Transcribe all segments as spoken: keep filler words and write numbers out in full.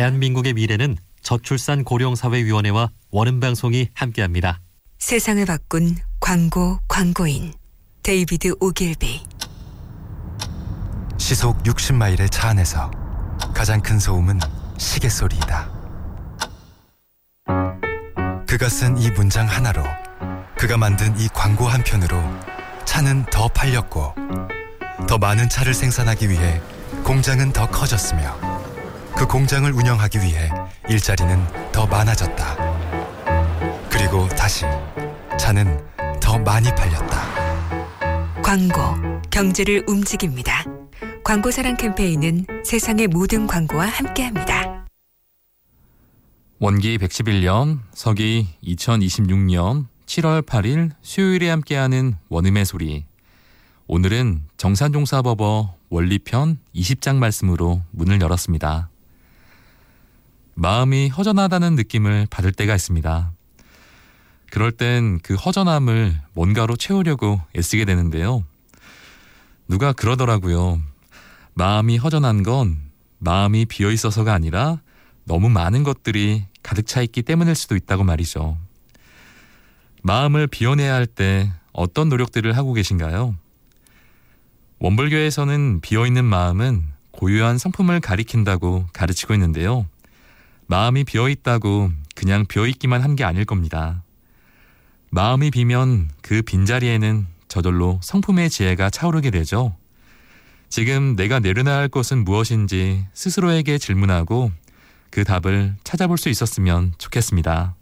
대한민국의 미래는 저출산 고령사회위원회와 원음방송이 함께합니다. 세상을 바꾼 광고 광고인 데이비드 오길비. 시속 육십 마일의 차 안에서 가장 큰 소음은 시계 소리이다. 그가 쓴 이 문장 하나로, 그가 만든 이 광고 한 편으로 차는 더 팔렸고, 더 많은 차를 생산하기 위해 공장은 더 커졌으며, 그 공장을 운영하기 위해 일자리는 더 많아졌다. 그리고 다시 차는 더 많이 팔렸다. 광고, 경제를 움직입니다. 광고사랑 캠페인은 세상의 모든 광고와 함께합니다. 원기 백십일 년, 서기 이천이십육 년 칠월 팔일 수요일에 함께하는 원음의 소리. 오늘은 정산종사법어 원리편 이십 장 말씀으로 문을 열었습니다. 마음이 허전하다는 느낌을 받을 때가 있습니다. 그럴 땐 그 허전함을 뭔가로 채우려고 애쓰게 되는데요. 누가 그러더라고요. 마음이 허전한 건 마음이 비어있어서가 아니라 너무 많은 것들이 가득 차 있기 때문일 수도 있다고 말이죠. 마음을 비워내야 할 때 어떤 노력들을 하고 계신가요? 원불교에서는 비어있는 마음은 고유한 성품을 가리킨다고 가르치고 있는데요. 마음이 비어있다고 그냥 비어있기만 한 게 아닐 겁니다. 마음이 비면 그 빈자리에는 저절로 성품의 지혜가 차오르게 되죠. 지금 내가 내려놔야 할 것은 무엇인지 스스로에게 질문하고 그 답을 찾아볼 수 있었으면 좋겠습니다.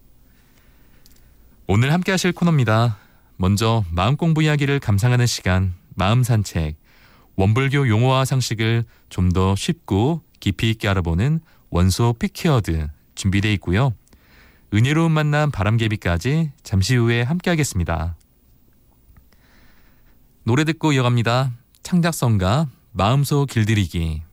오늘 함께 하실 코너입니다. 먼저 마음 공부 이야기를 감상하는 시간, 마음 산책. 원불교 용어와 상식을 좀 더 쉽고 깊이 있게 알아보는 원소 피키워드 준비되어 있고요. 은혜로운 만남 바람개비까지 잠시 후에 함께 하겠습니다. 노래 듣고 이어갑니다. 창작성가 마음속 길들이기.